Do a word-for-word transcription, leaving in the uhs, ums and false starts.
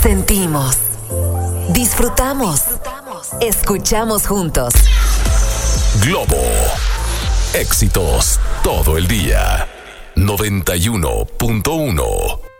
Sentimos, disfrutamos, escuchamos juntos. Globo. Éxitos todo el día. noventa y uno punto uno